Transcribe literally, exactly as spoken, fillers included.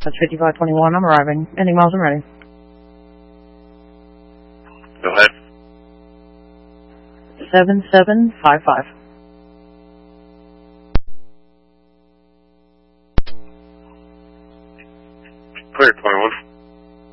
That's fifty-five twenty-one. I'm arriving. Ending miles and ready. Go ahead. seven seven five five. Clear, twenty-one.